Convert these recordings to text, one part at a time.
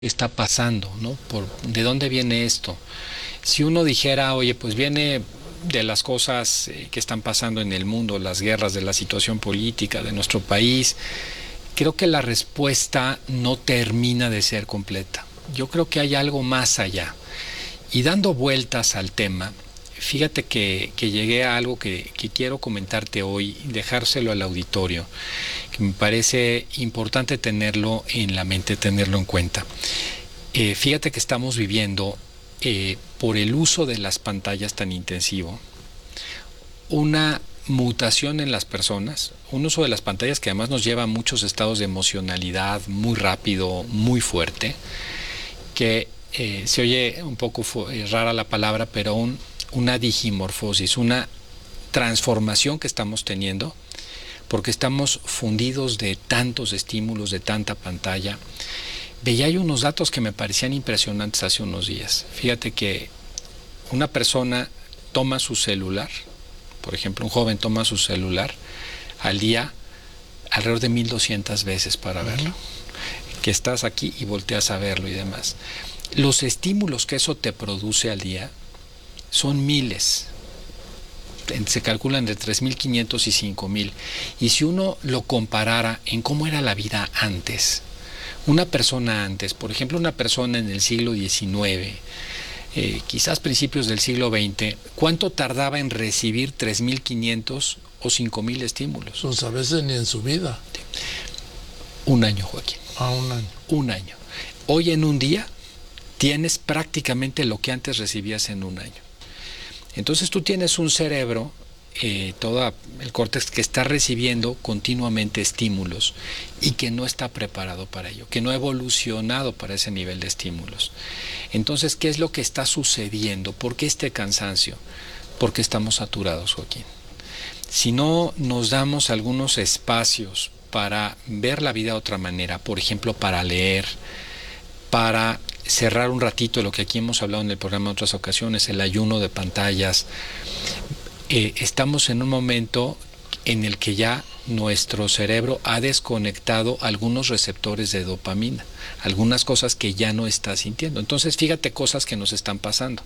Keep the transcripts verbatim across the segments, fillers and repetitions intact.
está pasando, ¿no? Por, ¿de dónde viene esto? Si uno dijera, oye, pues viene de las cosas eh, que están pasando en el mundo, las guerras, de la situación política de nuestro país, creo que la respuesta no termina de ser completa. Yo creo que hay algo más allá. Y dando vueltas al tema, fíjate que, que llegué a algo que, que quiero comentarte hoy, dejárselo al auditorio, que me parece importante tenerlo en la mente, tenerlo en cuenta. Eh, fíjate que estamos viviendo, eh, por el uso de las pantallas tan intensivo, una mutación en las personas, un uso de las pantallas que además nos lleva a muchos estados de emocionalidad muy rápido, muy fuerte, que eh, se oye un poco eh, rara la palabra, pero un, una digimorfosis, una transformación que estamos teniendo, porque estamos fundidos de tantos estímulos, de tanta pantalla. Veía hay unos datos que me parecían impresionantes hace unos días. Fíjate que una persona toma su celular, por ejemplo, un joven toma su celular al día alrededor de mil doscientas veces para verlo. Que estás aquí y volteas a verlo y demás. Los estímulos que eso te produce al día son miles. Se calculan de tres mil quinientos y cinco mil. Y si uno lo comparara en cómo era la vida antes, una persona antes, por ejemplo, una persona en el siglo diecinueve, eh, quizás principios del siglo veinte, ¿cuánto tardaba en recibir tres mil quinientos o cinco mil estímulos? Pues a veces ni en su vida. Un año, Joaquín. Ah, un año. Un año. Hoy en un día tienes prácticamente lo que antes recibías en un año. Entonces tú tienes un cerebro, eh, todo el córtex, que está recibiendo continuamente estímulos y que no está preparado para ello, que no ha evolucionado para ese nivel de estímulos. Entonces, ¿qué es lo que está sucediendo? ¿Por qué este cansancio? Porque estamos saturados, Joaquín. Si no nos damos algunos espacios para ver la vida de otra manera, por ejemplo, para leer, para cerrar un ratito lo que aquí hemos hablado en el programa en otras ocasiones, el ayuno de pantallas, eh, estamos en un momento en el que ya nuestro cerebro ha desconectado algunos receptores de dopamina, algunas cosas que ya no está sintiendo. Entonces, fíjate cosas que nos están pasando.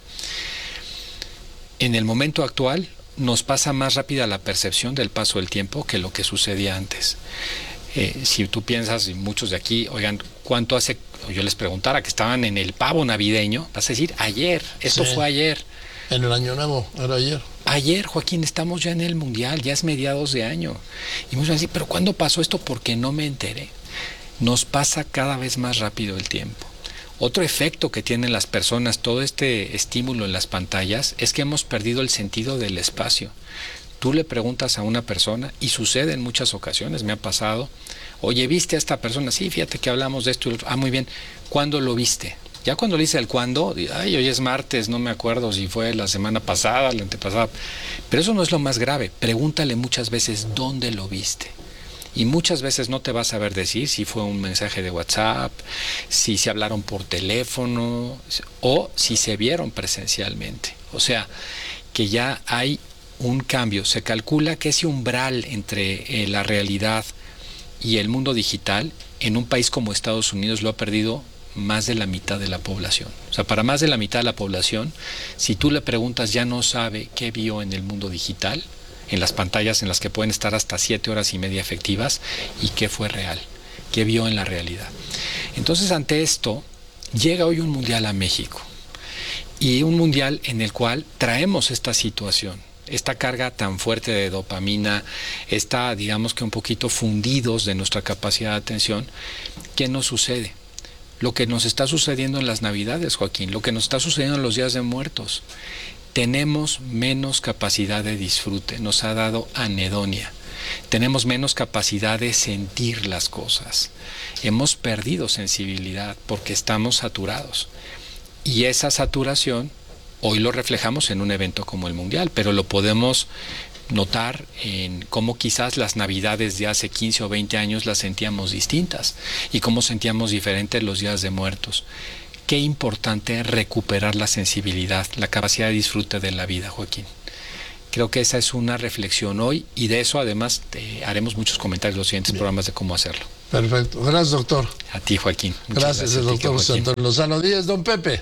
En el momento actual nos pasa más rápida la percepción del paso del tiempo que lo que sucedía antes. Eh, si tú piensas, y muchos de aquí, oigan, ¿cuánto hace? Yo les preguntara que estaban en el pavo navideño, vas a decir, ayer, esto Sí. fue ayer. En el año nuevo, era ayer. Ayer, Joaquín, estamos ya en el Mundial, ya es mediados de año. Y muchos van a decir, ¿pero cuándo pasó esto? Porque no me enteré. Nos pasa cada vez más rápido el tiempo. Otro efecto que tienen las personas, todo este estímulo en las pantallas, es que hemos perdido el sentido del espacio. Tú le preguntas a una persona, y sucede en muchas ocasiones, me ha pasado, oye, ¿viste a esta persona? Sí, fíjate que hablamos de esto. Ah, muy bien. ¿Cuándo lo viste? Ya cuando le dice el cuándo, ay, hoy es martes, no me acuerdo si fue la semana pasada, la antepasada. Pero eso no es lo más grave. Pregúntale muchas veces dónde lo viste. Y muchas veces no te vas a saber decir si fue un mensaje de WhatsApp, si se hablaron por teléfono o si se vieron presencialmente. O sea, que ya hay un cambio. Se calcula que ese umbral entre eh, la realidad y el mundo digital en un país como Estados Unidos lo ha perdido más de la mitad de la población. O sea, para más de la mitad de la población, si tú le preguntas, ya no sabe qué vio en el mundo digital, en las pantallas en las que pueden estar hasta siete horas y media efectivas, y qué fue real, qué vio en la realidad. Entonces, ante esto, llega hoy un mundial a México, y un mundial en el cual traemos esta situación, esta carga tan fuerte de dopamina, está, digamos que un poquito fundidos de nuestra capacidad de atención. ¿Qué nos sucede? Lo que nos está sucediendo en las Navidades, Joaquín, lo que nos está sucediendo en los días de muertos. Tenemos menos capacidad de disfrute, nos ha dado anedonia. Tenemos menos capacidad de sentir las cosas. Hemos perdido sensibilidad porque estamos saturados. Y esa saturación hoy lo reflejamos en un evento como el Mundial, pero lo podemos notar en cómo quizás las Navidades de hace quince o veinte años las sentíamos distintas y cómo sentíamos diferentes los días de muertos. Qué importante recuperar la sensibilidad, la capacidad de disfrute de la vida, Joaquín. Creo que esa es una reflexión hoy y de eso además te haremos muchos comentarios en los siguientes Bien. programas de cómo hacerlo. Perfecto. Gracias, doctor. A ti, Joaquín. Muchas gracias, gracias el doctor José Antonio Lozano Díez. Don Pepe.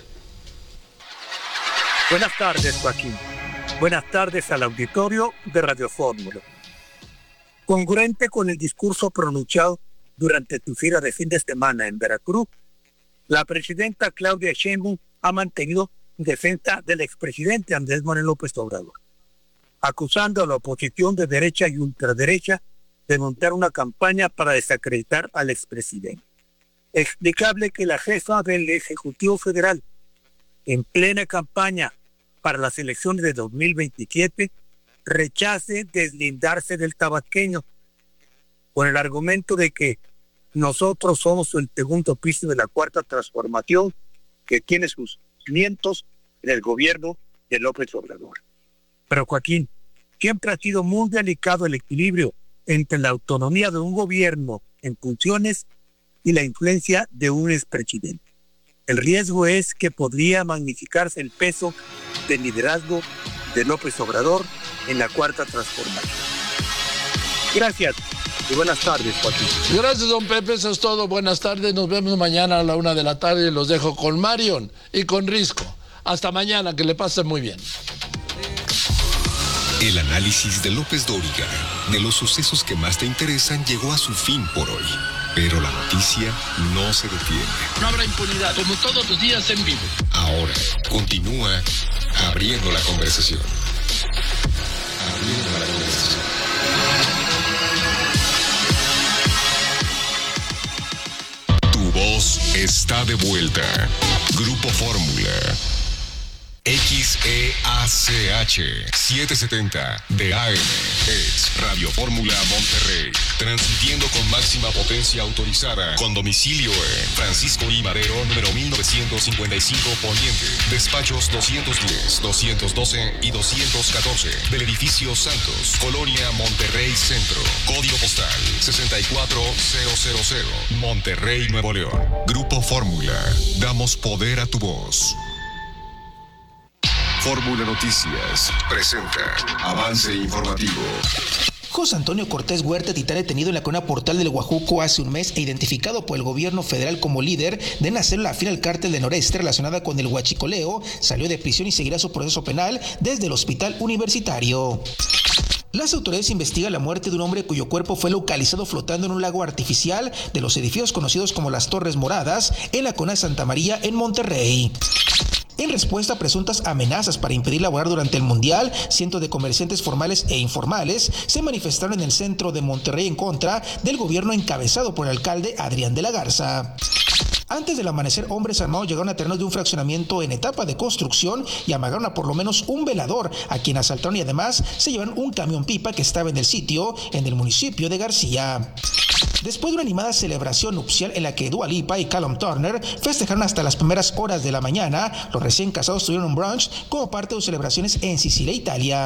Buenas tardes, Joaquín. Buenas tardes al auditorio de Radio Fórmula. Congruente con el discurso pronunciado durante tu gira de fin de semana en Veracruz, la presidenta Claudia Sheinbaum ha mantenido defensa del expresidente Andrés Manuel López Obrador, acusando a la oposición de derecha y ultraderecha de montar una campaña para desacreditar al expresidente. Explicable que la jefa del Ejecutivo Federal, en plena campaña para las elecciones de dos mil veintisiete, rechace deslindarse del tabasqueño, con el argumento de que nosotros somos el segundo piso de la Cuarta Transformación que tiene sus cimientos en el gobierno de López Obrador. Pero Joaquín, siempre ha sido muy delicado el equilibrio entre la autonomía de un gobierno en funciones y la influencia de un expresidente. El riesgo es que podría magnificarse el peso del liderazgo de López Obrador en la Cuarta Transformación. Gracias y buenas tardes, Joaquín. Gracias, don Pepe, eso es todo. Buenas tardes, nos vemos mañana a la una de la tarde. Los dejo con Marion y con Risco. Hasta mañana, que le pasen muy bien. El análisis de López Dóriga de los sucesos que más te interesan llegó a su fin por hoy. Pero la noticia no se detiene. No habrá impunidad, como todos los días en vivo. Ahora, continúa abriendo la conversación. Abriendo la conversación. Tu voz está de vuelta. Grupo Fórmula. X E A C H setecientos setenta de A M es Radio Fórmula Monterrey, transmitiendo con máxima potencia autorizada, con domicilio en Francisco I. Madero, número mil novecientos cincuenta y cinco Poniente, despachos doscientos diez, doscientos doce y doscientos catorce, del edificio Santos, Colonia Monterrey Centro, código postal sesenta y cuatro mil, Monterrey, Nuevo León. Grupo Fórmula, damos poder a tu voz. Fórmula Noticias presenta Avance Informativo. José Antonio Cortés Huerta, titán detenido en la colonia Portal del Guajuco hace un mes e identificado por el gobierno federal como líder de una célula afín al cártel de Noreste relacionada con el huachicoleo, salió de prisión y seguirá su proceso penal desde el hospital universitario. Las autoridades investigan la muerte de un hombre cuyo cuerpo fue localizado flotando en un lago artificial de los edificios conocidos como las Torres Moradas en la colonia Santa María en Monterrey. En respuesta a presuntas amenazas para impedir laborar durante el Mundial, cientos de comerciantes formales e informales se manifestaron en el centro de Monterrey en contra del gobierno encabezado por el alcalde Adrián de la Garza. Antes del amanecer, hombres armados llegaron a terrenos de un fraccionamiento en etapa de construcción y amagaron a por lo menos un velador, a quien asaltaron y además se llevaron un camión pipa que estaba en el sitio, en el municipio de García. Después de una animada celebración nupcial en la que Dua Lipa y Callum Turner festejaron hasta las primeras horas de la mañana, los recién casados tuvieron un brunch como parte de sus celebraciones en Sicilia, Italia.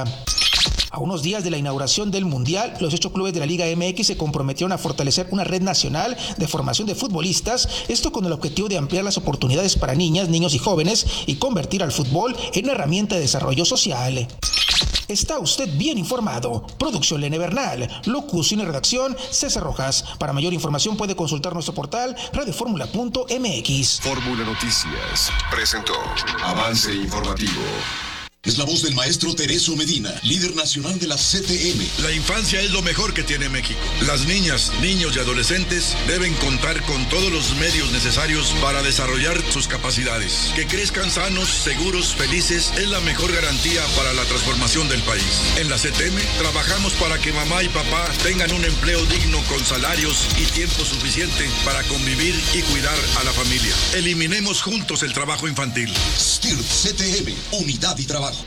A unos días de la inauguración del Mundial, los ocho clubes de la Liga M X se comprometieron a fortalecer una red nacional de formación de futbolistas, esto con el objetivo de ampliar las oportunidades para niñas, niños y jóvenes y convertir al fútbol en una herramienta de desarrollo social. Está usted bien informado. Producción Lene Bernal, locución y redacción César Rojas. Para mayor información puede consultar nuestro portal radio fórmula punto m x. Fórmula Noticias presentó Avance Informativo. Es la voz del maestro Tereso Medina, líder nacional de la C T M. La infancia es lo mejor que tiene México. Las niñas, niños y adolescentes deben contar con todos los medios necesarios para desarrollar sus capacidades. Que crezcan sanos, seguros, felices es la mejor garantía para la transformación del país. En la C T M trabajamos para que mamá y papá tengan un empleo digno con salarios y tiempo suficiente para convivir y cuidar a la familia. Eliminemos juntos el trabajo infantil. S T I R P C T M, unidad y trabajo.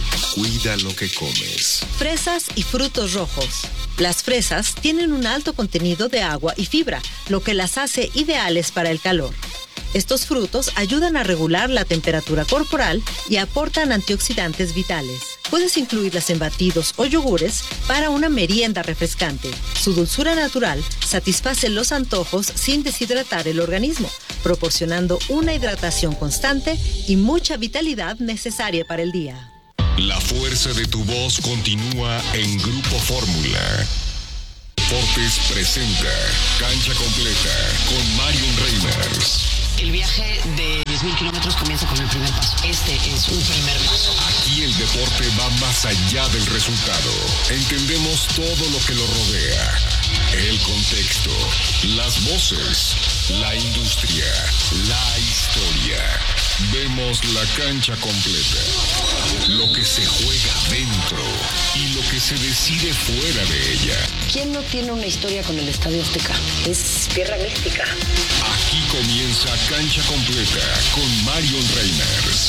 Cuida lo que comes. Fresas y frutos rojos. Las fresas tienen un alto contenido de agua y fibra, lo que las hace ideales para el calor. Estos frutos ayudan a regular la temperatura corporal y aportan antioxidantes vitales. Puedes incluirlas en batidos o yogures para una merienda refrescante. Su dulzura natural satisface los antojos sin deshidratar el organismo, proporcionando una hidratación constante y mucha vitalidad necesaria para el día. La fuerza de tu voz continúa en Grupo Fórmula. Deportes presenta Cancha Completa con Marion Reimers. El viaje de diez mil kilómetros comienza con el primer paso. Este es un primer paso. Aquí el deporte va más allá del resultado. Entendemos todo lo que lo rodea. El contexto, las voces, la industria, la historia. Vemos la cancha completa. Lo que se juega dentro y lo que se decide fuera de ella. ¿Quién no tiene una historia con el Estadio Azteca? Es tierra mística. Aquí comienza Cancha Completa con Marion Reimers.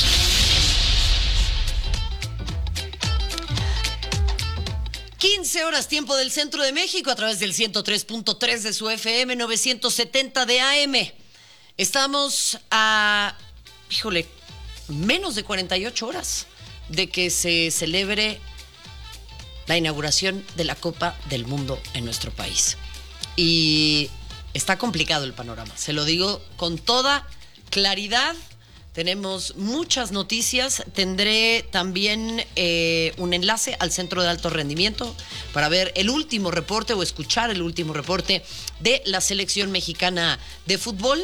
quince horas tiempo del centro de México a través del ciento tres punto tres de su F M, novecientos setenta de A M. Estamos a, híjole, menos de cuarenta y ocho horas de que se celebre la inauguración de la Copa del Mundo en nuestro país. Y está complicado el panorama, se lo digo con toda claridad. Tenemos muchas noticias. Tendré también eh, un enlace al Centro de Alto Rendimiento para ver el último reporte o escuchar el último reporte de la selección mexicana de fútbol.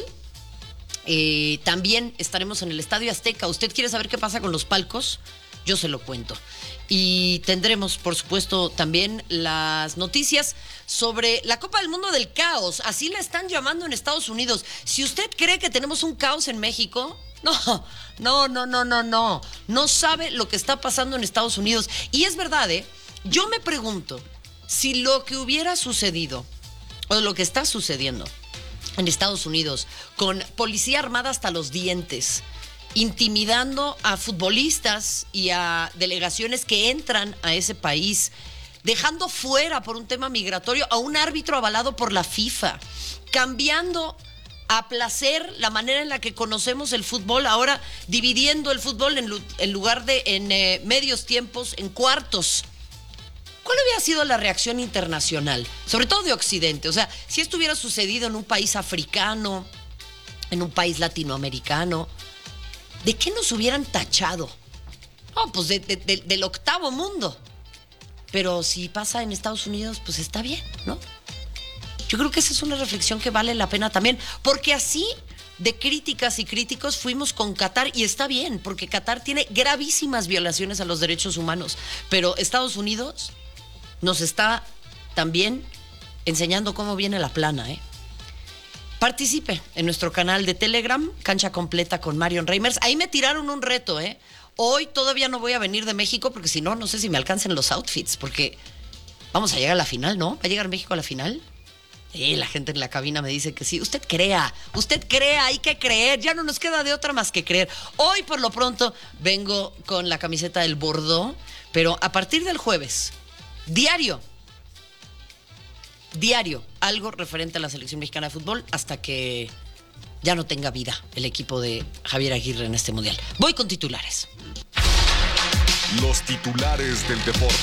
Eh, también estaremos en el Estadio Azteca. ¿Usted quiere saber qué pasa con los palcos? Yo se lo cuento. Y tendremos, por supuesto, también las noticias sobre la Copa del Mundo del Caos. Así la están llamando en Estados Unidos. Si usted cree que tenemos un caos en México... No, no, no, no, no, no. No sabe lo que está pasando en Estados Unidos. Y es verdad, ¿eh? Yo me pregunto si lo que hubiera sucedido, o lo que está sucediendo en Estados Unidos, con policía armada hasta los dientes, intimidando a futbolistas y a delegaciones que entran a ese país, dejando fuera por un tema migratorio a un árbitro avalado por la FIFA, cambiando a placer la manera en la que conocemos el fútbol, ahora dividiendo el fútbol en, en lugar de en eh, medios tiempos, en cuartos. ¿Cuál hubiera sido la reacción internacional? Sobre todo de Occidente. O sea, si esto hubiera sucedido en un país africano, en un país latinoamericano, ¿de qué nos hubieran tachado? Oh, pues de, de, de, del octavo mundo. Pero si pasa en Estados Unidos, pues está bien, ¿no? Yo creo que esa es una reflexión que vale la pena también, porque así de críticas y críticos fuimos con Qatar, y está bien, porque Qatar tiene gravísimas violaciones a los derechos humanos, pero Estados Unidos nos está también enseñando cómo viene la plana, ¿eh? Participe en nuestro canal de Telegram, Cancha Completa con Marion Reimers. Ahí me tiraron un reto, ¿eh? Hoy todavía no voy a venir de México, porque si no, no sé si me alcancen los outfits, porque vamos a llegar a la final, ¿no? ¿Va a llegar México a la final? Sí, la gente en la cabina me dice que sí. Usted crea, usted crea, hay que creer. Ya no nos queda de otra más que creer. Hoy, por lo pronto, vengo con la camiseta del Bordeaux, pero a partir del jueves, diario, diario, algo referente a la selección mexicana de fútbol hasta que ya no tenga vida el equipo de Javier Aguirre en este mundial. Voy con titulares. Los titulares del deporte.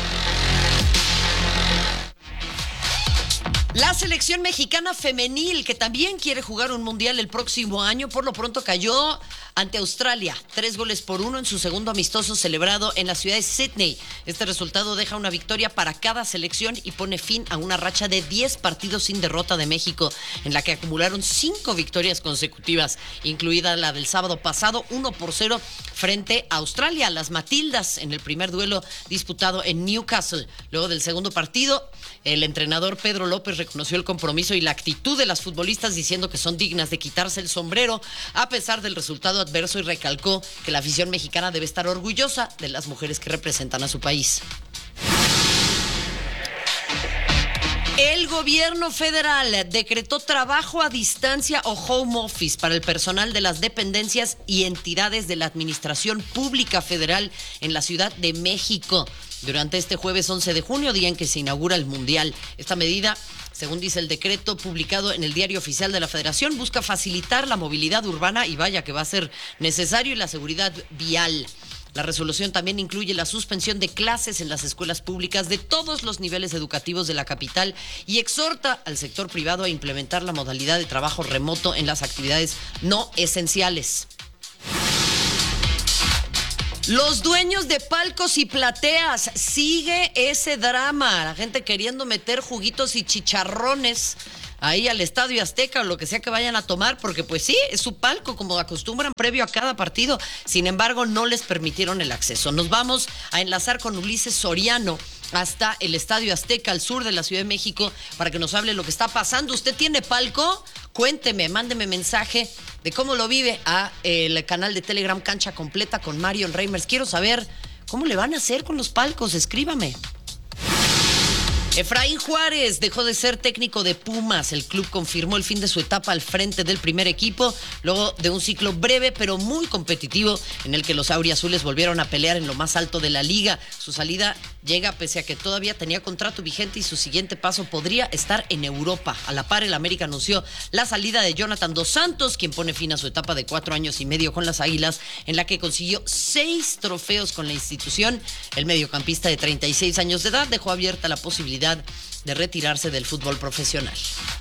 La selección mexicana femenil, que también quiere jugar un mundial el próximo año, por lo pronto cayó ante Australia, tres goles por uno en su segundo amistoso celebrado en la ciudad de Sydney. Este resultado deja una victoria para cada selección y pone fin a una racha de diez partidos sin derrota de México, en la que acumularon cinco victorias consecutivas, incluida la del sábado pasado, uno por cero frente a Australia, las Matildas, en el primer duelo disputado en Newcastle. Luego del segundo partido, el entrenador Pedro López reconoció el compromiso y la actitud de las futbolistas, diciendo que son dignas de quitarse el sombrero a pesar del resultado adverso, y recalcó que la afición mexicana debe estar orgullosa de las mujeres que representan a su país. El gobierno federal decretó trabajo a distancia o home office para el personal de las dependencias y entidades de la Administración Pública Federal en la Ciudad de México durante este jueves once de junio, día en que se inaugura el Mundial. Esta medida, según dice el decreto publicado en el Diario Oficial de la Federación, busca facilitar la movilidad urbana, y vaya que va a ser necesario, y la seguridad vial. La resolución también incluye la suspensión de clases en las escuelas públicas de todos los niveles educativos de la capital y exhorta al sector privado a implementar la modalidad de trabajo remoto en las actividades no esenciales. Los dueños de palcos y plateas, sigue ese drama. La gente queriendo meter juguitos y chicharrones ahí al Estadio Azteca o lo que sea que vayan a tomar, porque pues sí, es su palco como acostumbran previo a cada partido. Sin embargo, no les permitieron el acceso. Nos vamos a enlazar con Ulises Soriano hasta el Estadio Azteca, al sur de la Ciudad de México, para que nos hable lo que está pasando. ¿Usted tiene palco? Cuénteme, mándeme mensaje de cómo lo vive a el canal de Telegram Cancha Completa con Marion Reimers. Quiero saber cómo le van a hacer con los palcos. Escríbame. Efraín Juárez dejó de ser técnico de Pumas. El club confirmó el fin de su etapa al frente del primer equipo, luego de un ciclo breve pero muy competitivo en el que los auriazules volvieron a pelear en lo más alto de la liga. Su salida llega pese a que todavía tenía contrato vigente y su siguiente paso podría estar en Europa. A la par, el América anunció la salida de Jonathan Dos Santos, quien pone fin a su etapa de cuatro años y medio con las Águilas, en la que consiguió seis trofeos con la institución. El mediocampista de treinta y seis años de edad dejó abierta la posibilidad de retirarse del fútbol profesional.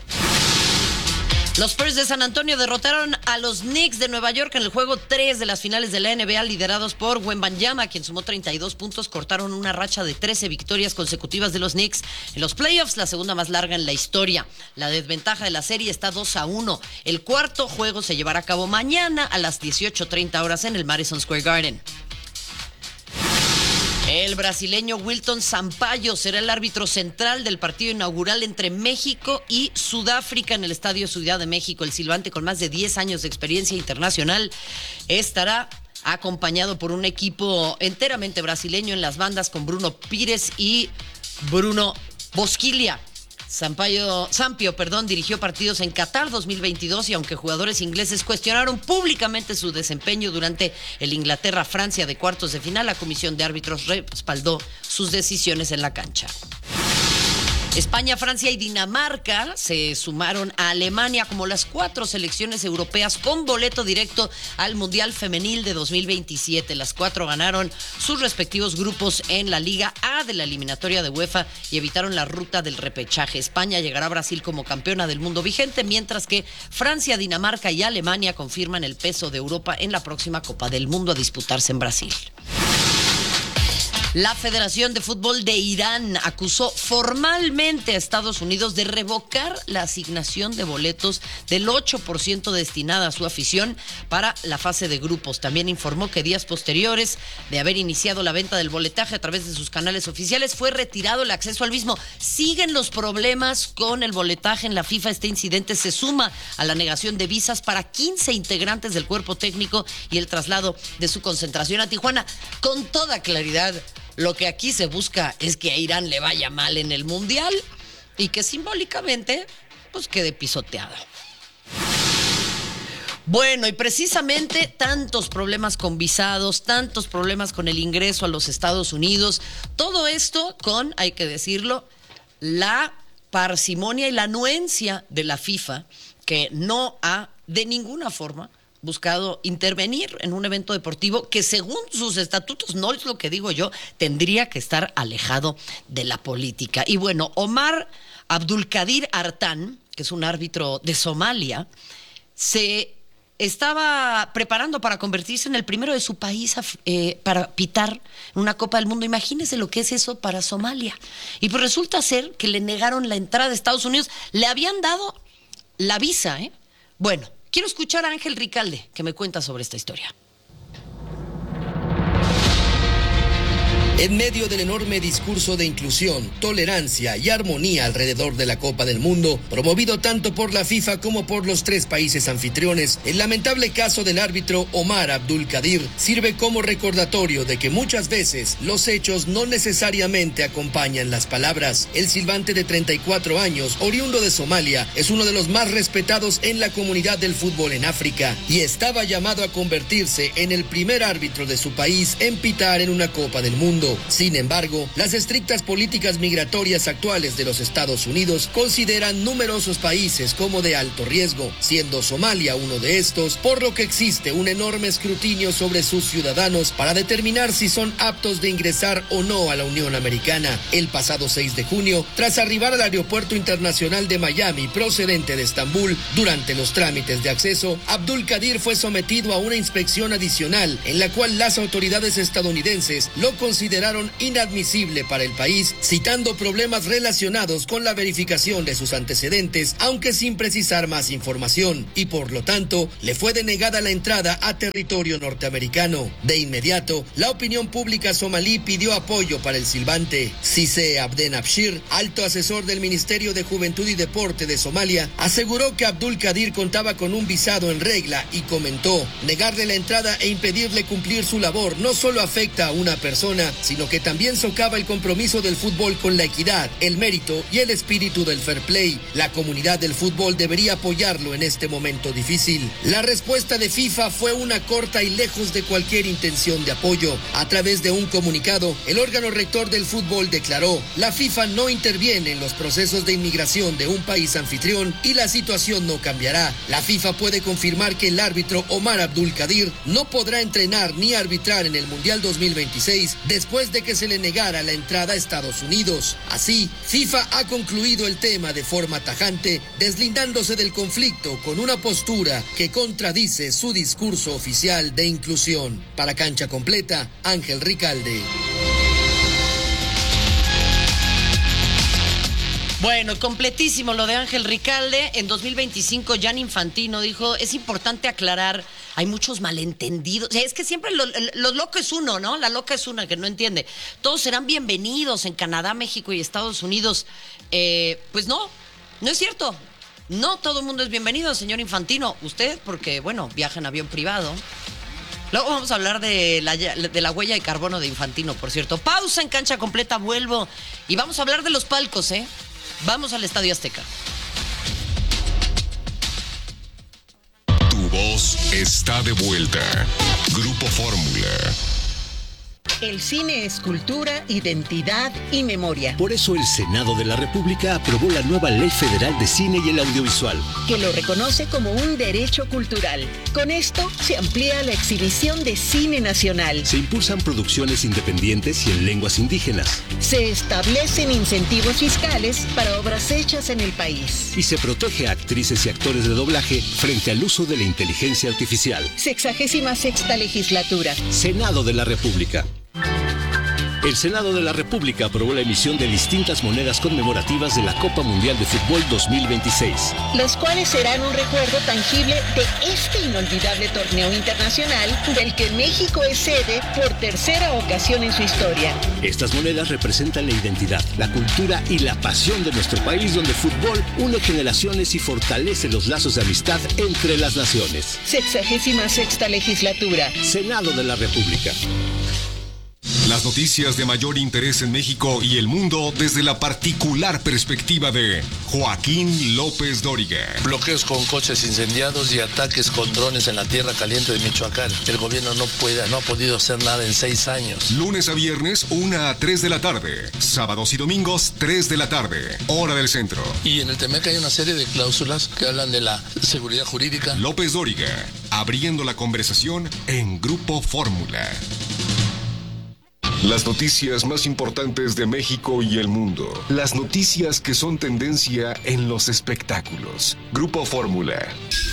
Los Spurs de San Antonio derrotaron a los Knicks de Nueva York en el juego tres de las finales de la N B A, liderados por Wembanyama, quien sumó treinta y dos puntos. Cortaron una racha de trece victorias consecutivas de los Knicks en los playoffs, la segunda más larga en la historia. La desventaja de la serie está dos a uno. El cuarto juego se llevará a cabo mañana a las dieciocho treinta horas en el Madison Square Garden. El brasileño Wilton Sampaio será el árbitro central del partido inaugural entre México y Sudáfrica en el Estadio Ciudad de México. El silbante, con más de diez años de experiencia internacional, estará acompañado por un equipo enteramente brasileño en las bandas con Bruno Pires y Bruno Bosquilha. Sampaio, Sampaio, perdón, dirigió partidos en Qatar dos mil veintidós y aunque jugadores ingleses cuestionaron públicamente su desempeño durante el Inglaterra-Francia de cuartos de final, la comisión de árbitros respaldó sus decisiones en la cancha. España, Francia y Dinamarca se sumaron a Alemania como las cuatro selecciones europeas con boleto directo al Mundial Femenil de dos mil veintisiete. Las cuatro ganaron sus respectivos grupos en la Liga A de la eliminatoria de UEFA y evitaron la ruta del repechaje. España llegará a Brasil como campeona del mundo vigente, mientras que Francia, Dinamarca y Alemania confirman el peso de Europa en la próxima Copa del Mundo a disputarse en Brasil. La Federación de Fútbol de Irán acusó formalmente a Estados Unidos de revocar la asignación de boletos del ocho por ciento destinada a su afición para la fase de grupos. También informó que días posteriores de haber iniciado la venta del boletaje a través de sus canales oficiales, fue retirado el acceso al mismo. Siguen los problemas con el boletaje en la FIFA. Este incidente se suma a la negación de visas para quince integrantes del cuerpo técnico y el traslado de su concentración a Tijuana. Con toda claridad, lo que aquí se busca es que a Irán le vaya mal en el Mundial y que simbólicamente pues quede pisoteado. Bueno, y precisamente tantos problemas con visados, tantos problemas con el ingreso a los Estados Unidos, todo esto con, hay que decirlo, la parsimonia y la anuencia de la FIFA, que no ha de ninguna forma buscado intervenir en un evento deportivo que, según sus estatutos, no es lo que digo yo, tendría que estar alejado de la política. Y bueno, Omar Abdulkadir Artan, que es un árbitro de Somalia, se estaba preparando para convertirse en el primero de su país eh, para pitar una Copa del Mundo. Imagínense lo que es eso para Somalia. Y pues resulta ser que le negaron la entrada a Estados Unidos. Le habían dado la visa, ¿eh? Bueno, quiero escuchar a Ángel Ricalde, que me cuenta sobre esta historia. En medio del enorme discurso de inclusión, tolerancia y armonía alrededor de la Copa del Mundo, promovido tanto por la FIFA como por los tres países anfitriones, el lamentable caso del árbitro Omar Abdulkadir sirve como recordatorio de que muchas veces los hechos no necesariamente acompañan las palabras. El silbante de treinta y cuatro años, oriundo de Somalia, es uno de los más respetados en la comunidad del fútbol en África y estaba llamado a convertirse en el primer árbitro de su país en pitar en una Copa del Mundo. mundo. Sin embargo, las estrictas políticas migratorias actuales de los Estados Unidos consideran numerosos países como de alto riesgo, siendo Somalia uno de estos, por lo que existe un enorme escrutinio sobre sus ciudadanos para determinar si son aptos de ingresar o no a la Unión Americana. El pasado seis de junio, tras arribar al Aeropuerto Internacional de Miami procedente de Estambul, durante los trámites de acceso, Abdul Qadir fue sometido a una inspección adicional en la cual las autoridades estadounidenses lo consideraron inadmisible para el país, citando problemas relacionados con la verificación de sus antecedentes, aunque sin precisar más información, y por lo tanto le fue denegada la entrada a territorio norteamericano. De inmediato, la opinión pública somalí pidió apoyo para el silbante. Sise Abden Abshir, alto asesor del Ministerio de Juventud y Deporte de Somalia, aseguró que Abdul Qadir contaba con un visado en regla y comentó: negarle la entrada e impedirle cumplir su labor no solo afecta a una persona, sino que también socava el compromiso del fútbol con la equidad, el mérito y el espíritu del fair play. La comunidad del fútbol debería apoyarlo en este momento difícil. La respuesta de FIFA fue una corta y lejos de cualquier intención de apoyo. A través de un comunicado, el órgano rector del fútbol declaró: la FIFA no interviene en los procesos de inmigración de un país anfitrión y la situación no cambiará. La FIFA puede confirmar que el árbitro Omar Abdul Qadir no podrá entrenar ni arbitrar en el Mundial dos mil veintiséis después de que se le negara la entrada a Estados Unidos. Así, FIFA ha concluido el tema de forma tajante, deslindándose del conflicto con una postura que contradice su discurso oficial de inclusión. Para Cancha Completa, Ángel Ricalde. Bueno, completísimo lo de Ángel Ricalde. En dos mil veinticinco, Gianni Infantino dijo: es importante aclarar, hay muchos malentendidos. O sea, es que siempre lo, lo loco es uno, ¿no? La loca es una que no entiende. Todos serán bienvenidos en Canadá, México y Estados Unidos. Eh, pues no, no es cierto. No todo el mundo es bienvenido, señor Infantino. Usted, porque, bueno, viaja en avión privado. Luego vamos a hablar de la, de la huella de carbono de Infantino, por cierto. Pausa en Cancha Completa, vuelvo. Y vamos a hablar de los palcos, ¿eh? Vamos al Estadio Azteca. Tu voz está de vuelta. Grupo Fórmula. El cine es cultura, identidad y memoria. Por eso el Senado de la República aprobó la nueva Ley Federal de Cine y el Audiovisual, que lo reconoce como un derecho cultural. Con esto se amplía la exhibición de cine nacional. Se impulsan producciones independientes y en lenguas indígenas. Se establecen incentivos fiscales para obras hechas en el país. Y se protege a actrices y actores de doblaje frente al uso de la inteligencia artificial. Sexagésima sexta legislatura. Senado de la República. El Senado de la República aprobó la emisión de distintas monedas conmemorativas de la Copa Mundial de Fútbol dos mil veintiséis. Los cuales serán un recuerdo tangible de este inolvidable torneo internacional del que México es sede por tercera ocasión en su historia. Estas monedas representan la identidad, la cultura y la pasión de nuestro país, donde el fútbol une generaciones y fortalece los lazos de amistad entre las naciones. Sexagésima sexta legislatura. Senado de la República. Las noticias de mayor interés en México y el mundo desde la particular perspectiva de Joaquín López Dóriga. Bloqueos con coches incendiados y ataques con drones en la tierra caliente de Michoacán. El gobierno no puede, no ha podido hacer nada en seis años. Lunes a viernes, una a tres de la tarde. Sábados y domingos, tres de la tarde. Hora del centro. Y en el Temec hay una serie de cláusulas que hablan de la seguridad jurídica. López Dóriga, abriendo la conversación en Grupo Fórmula. Las noticias más importantes de México y el mundo. Las noticias que son tendencia en los espectáculos. Grupo Fórmula.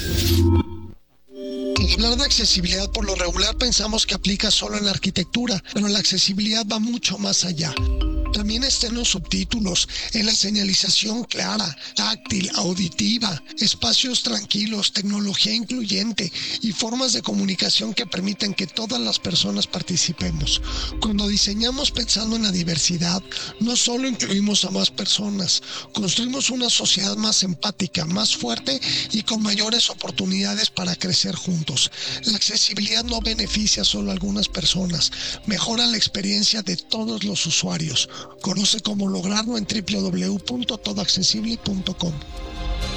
Al hablar de accesibilidad, por lo regular pensamos que aplica solo en la arquitectura, pero la accesibilidad va mucho más allá. También está en los subtítulos, en la señalización clara, táctil, auditiva, espacios tranquilos, tecnología incluyente y formas de comunicación que permiten que todas las personas participemos. Cuando diseñamos pensando en la diversidad, no solo incluimos a más personas, construimos una sociedad más empática, más fuerte y con mayores oportunidades para crecer juntos. La accesibilidad no beneficia solo a algunas personas, mejora la experiencia de todos los usuarios. Conoce cómo lograrlo en doble u doble u doble u punto todo accesible punto com.